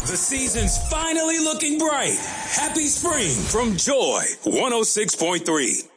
The season's finally looking bright. Happy spring from Joy 106.3.